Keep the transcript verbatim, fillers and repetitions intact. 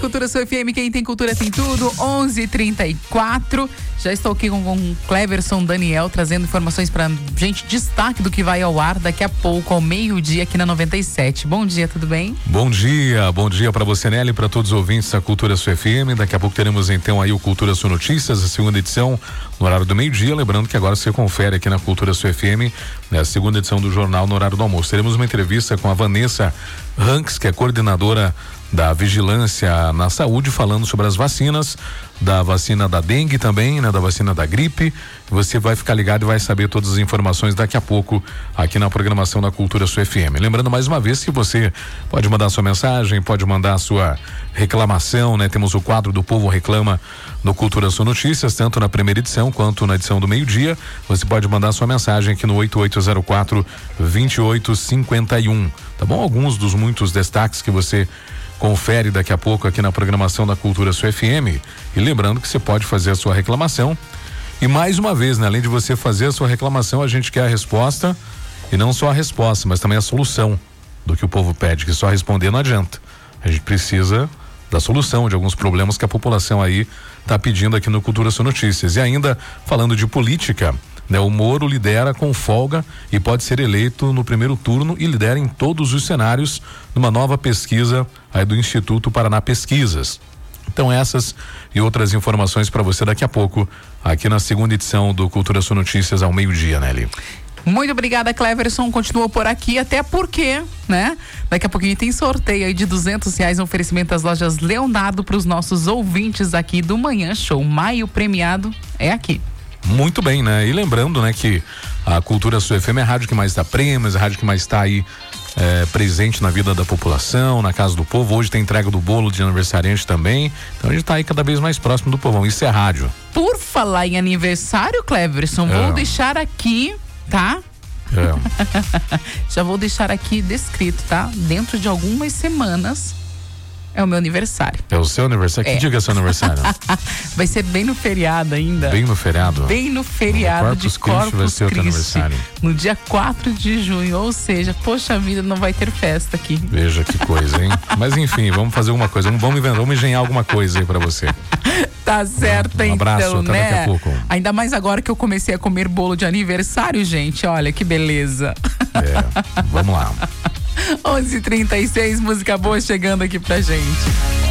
Cultura Sua F M, quem tem cultura tem tudo, onze e trinta e quatro. Já estou aqui com o Cleverson Daniel, trazendo informações pra gente, destaque do que vai ao ar daqui a pouco, ao meio-dia, aqui na noventa e sete. Bom dia, tudo bem? Bom dia, bom dia pra você, Nelly, pra todos os ouvintes da Cultura Sua F M. Daqui a pouco teremos então aí o Cultura Sua Notícias, a segunda edição, no horário do meio-dia. Lembrando que agora você confere aqui na Cultura Sua F M, né, a segunda edição do jornal no horário do almoço. Teremos uma entrevista com a Vanessa Ranks, que é coordenadora da Vigilância na Saúde, falando sobre as vacinas, da vacina da dengue também, né, da vacina da gripe. Você vai ficar ligado e vai saber todas as informações daqui a pouco aqui na programação da Cultura Sua F M. Lembrando mais uma vez que você pode mandar sua mensagem, pode mandar a sua reclamação, né? Temos o quadro do Povo Reclama no Cultura Sua Notícias, tanto na primeira edição quanto na edição do meio-dia. Você pode mandar sua mensagem aqui no oito oito zero quatro, dois oito cinco um, tá bom? Alguns dos muitos destaques que você confere daqui a pouco aqui na programação da Cultura Sua F M. E lembrando que você pode fazer a sua reclamação. E mais uma vez, né, além de você fazer a sua reclamação, a gente quer a resposta, e não só a resposta, mas também a solução do que o povo pede, que só responder não adianta. A gente precisa da solução de alguns problemas que a população aí está pedindo aqui no Cultura Sua Notícias. E ainda falando de política, né, o Moro lidera com folga e pode ser eleito no primeiro turno e lidera em todos os cenários numa nova pesquisa aí do Instituto Paraná Pesquisas. Então essas e outras informações para você daqui a pouco aqui na segunda edição do Cultura Sua Notícias ao meio-dia, Nelly. Muito obrigada, Cleverson. Continua por aqui, até porque, né? Daqui a pouquinho tem sorteio aí de duzentos reais, um oferecimento das lojas Leonardo para os nossos ouvintes aqui do Manhã Show. Maio premiado é aqui. Muito bem, né? E lembrando, né, que a Cultura Sua F M é a rádio que mais dá prêmios, a rádio que mais está aí é, presente na vida da população, na casa do povo. Hoje tem entrega do bolo de aniversariante também. Então a gente está aí cada vez mais próximo do povão. Isso é rádio. Por falar em aniversário, Cleverson, é. vou deixar aqui, tá? É. Já vou deixar aqui descrito, tá? Dentro de algumas semanas é o meu aniversário. É o seu aniversário? É. Que dia que é seu aniversário? Vai ser bem no feriado ainda. Bem no feriado? Bem no feriado no de Corpus vai ser Christi. Aniversário. No dia quatro de junho, ou seja, poxa vida, não vai ter festa aqui. Veja que coisa, hein? Mas enfim, vamos fazer alguma coisa, vamos, vamos inventar, vamos engenhar alguma coisa aí pra você. Tá certo, um abraço, então, até né? daqui a pouco. Ainda mais agora que eu comecei a comer bolo de aniversário, gente, olha que beleza. É, vamos lá. onze e trinta e seis, música boa chegando aqui pra gente.